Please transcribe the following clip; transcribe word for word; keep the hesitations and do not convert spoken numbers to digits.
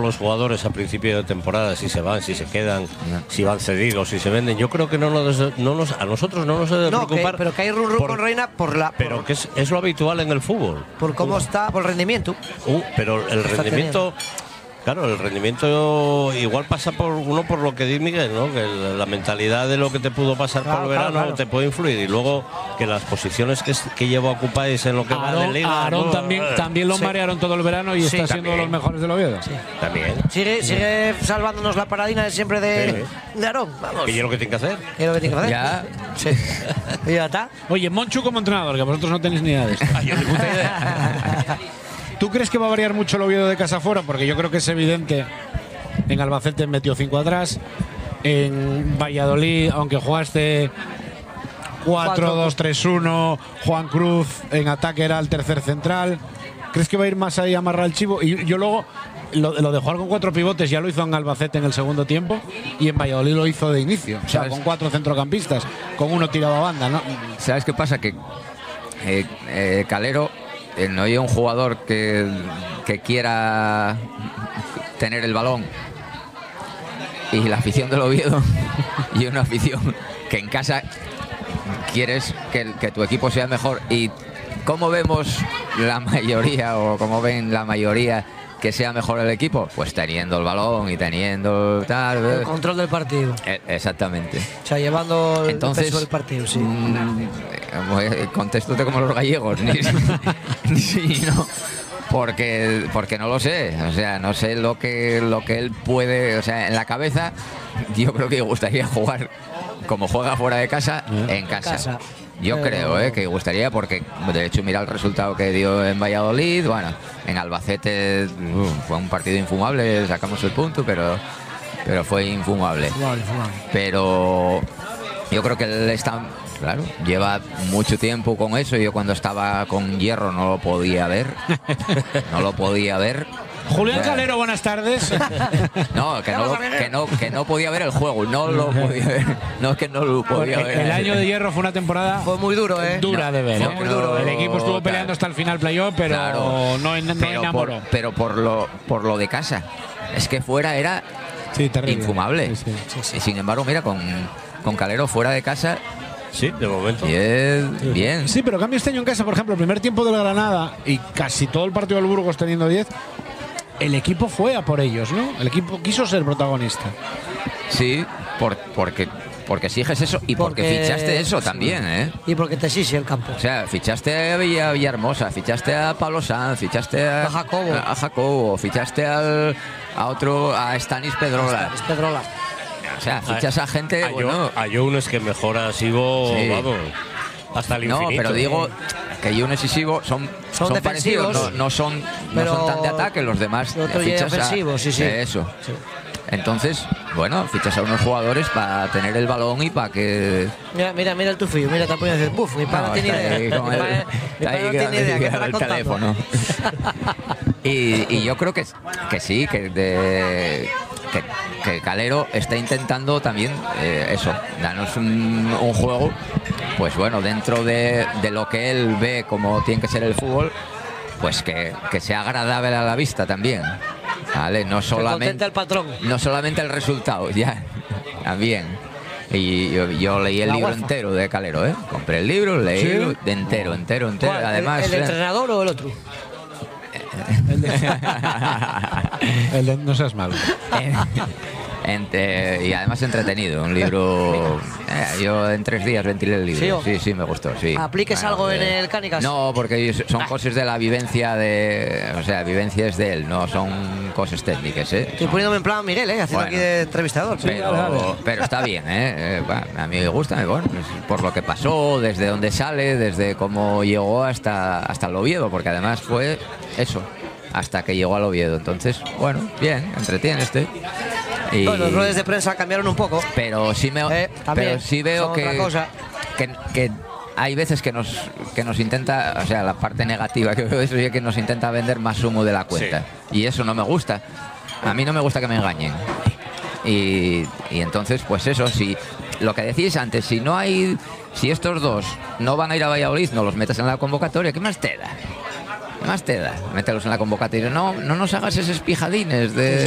los jugadores a principio de temporada, si se van, si se quedan, no. si van cedidos, si se venden. Yo creo que no nos, no nos a nosotros no nos debe no, preocupar. Que, pero que hay run, run por, con Reina por la. Por, pero que es, es lo habitual en el fútbol. Por cómo uh, está, por el rendimiento. Uh, pero el rendimiento. Claro, el rendimiento igual pasa por uno por lo que dice Miguel, ¿no? Que la mentalidad de lo que te pudo pasar claro, por el verano claro, claro. te puede influir, y luego que las posiciones que, que lleva ocupáis en lo que Aarón, va de liga. Aarón ¿no? también, también lo sí. marearon todo el verano y sí, está siendo también. los mejores del Oviedo. Sí. También. Sigue, sigue salvándonos la paradina de siempre de, sí. de Aarón. Vamos. ¿Y es lo que tiene que hacer? ¿Y es lo que tiene que hacer? Ya. Sí. Y ya está. Oye, Monchu como entrenador, que vosotros no tenéis ni idea de esto. Yo ni puta idea. ¿Tú crees que va a variar mucho el Oviedo de casa afuera? Porque yo creo que es evidente. En Albacete metió cinco atrás. En Valladolid, aunque jugaste cuatro dos tres uno, Juan Cruz en ataque era el tercer central. ¿Crees que va a ir más ahí a amarrar el chivo? Y yo luego, lo, lo de jugar con cuatro pivotes ya lo hizo en Albacete en el segundo tiempo, y en Valladolid lo hizo de inicio. O sea, ¿sabes? Con cuatro centrocampistas, con uno tirado a banda, ¿no? ¿Sabes qué pasa? Que eh, eh, Calero eh, no hay un jugador que, que quiera tener el balón, y la afición del Oviedo y una afición que en casa quieres que, que tu equipo sea mejor. Y ¿cómo vemos la mayoría, o cómo ven la mayoría que sea mejor el equipo? Pues teniendo el balón y teniendo tal, el control del partido. Eh, exactamente. O sea, llevando el Entonces, peso del partido, sí. Mmm, contéstate como los gallegos, ni, ni si no. Porque, porque no lo sé, o sea, no sé lo que, lo que él puede, o sea, en la cabeza yo creo que le gustaría jugar como juega fuera de casa, en casa. casa. Yo Pero... creo eh, que gustaría, porque de hecho mira el resultado que dio en Valladolid, bueno, en Albacete uh, fue un partido infumable, sacamos el punto, pero, pero fue infumable. Infumable, infumable. Pero yo creo que él está... Claro, lleva mucho tiempo con eso. Yo cuando estaba con Hierro no lo podía ver. No lo podía ver. Julián Calero, buenas tardes. No, que no, que no, que no podía ver el juego. No lo podía ver. No es que no lo podía Porque ver. El año de Hierro fue una temporada fue muy duro, ¿eh? Dura no, de ver. No, ¿eh? muy duro. El equipo estuvo peleando hasta el final playoff, pero claro, no, no pero enamoró. Por, pero por lo, por lo de casa. Es que fuera era sí, infumable. Sí, sí. Sí, sí. Y sin embargo, mira, con, con Calero fuera de casa. Sí, de momento. Bien, bien. Sí, pero cambio este año en casa, por ejemplo, el primer tiempo del Granada y casi todo el partido del Burgos teniendo diez, el equipo fue a por ellos, ¿no? El equipo quiso ser protagonista. Sí, por, porque, porque exiges eso y porque, porque fichaste eso también, ¿eh? Y porque te exige el campo. O sea, fichaste a Villa, Villahermosa, fichaste a Pablo Sanz, fichaste a, a Jacobo, a, a Jacobo, fichaste al, a otro, a Stanis Pedrola. Stanis Pedrola. O sea, fichas a gente. Hay bueno, Younes que mejora Sigo, sí. vamos, hasta el infinito. No, pero digo que Younes y Sigo son, son, son parecidos, no, no, son, no son tan de ataque, los demás fichas defensivo, a, sí, sí. Eso. Sí. Entonces, bueno, fichas a unos jugadores para tener el balón y para que... Mira, mira, mira el tufillo, mira, te apoyas el buf, mi padre no, no tiene idea. Mi padre no tiene idea, ¿qué el teléfono. y, y yo creo que, que sí, que, de, que, que Calero está intentando también eh, eso, darnos un, un juego, pues bueno, dentro de, de lo que él ve como tiene que ser el fútbol, pues que, que sea agradable a la vista también. Vale, no solamente el patrón. No solamente el resultado, ya, también. Y yo, yo leí el la libro UEFA. entero de Calero, ¿eh? Compré el libro, leí ¿sí? de entero, entero, entero. ¿Cuál? Además, ¿El, el entrenador o el otro? el, de... el de no seas malo. Entre, y además entretenido, un libro. Eh, yo en tres días ventilé el libro. Sí, sí, sí me gustó. Sí. ¿Apliques bueno, algo de, en el Cánicas? No, porque son ah. cosas de la vivencia de. O sea, vivencias de él, no son cosas técnicas, ¿eh? Estoy poniéndome en plan Miguel, ¿eh? Haciendo bueno, aquí de entrevistador. Pero, sí, vale, vale. pero está bien, ¿eh? eh bueno, a mí me gusta, bueno, por lo que pasó, desde donde sale, desde cómo llegó hasta, hasta el Oviedo, porque además fue eso, hasta que llegó al Oviedo. Entonces, bueno, bien, entretiene este. Y... Bueno, los ruedas de prensa cambiaron un poco. Pero sí, me, eh, pero sí veo que, que, que hay veces que nos, que nos intenta, o sea, la parte negativa que veo eso es que nos intenta vender más humo de la cuenta. Sí. Y eso no me gusta. A mí no me gusta que me engañen. Y, y entonces, pues eso, si lo que decís antes, si no hay, si estos dos no van a ir a Valladolid, no los metas en la convocatoria, ¿qué más te da? ¿Qué más te da? Mételos en la convocatoria. No, no nos hagas esos pijadines de...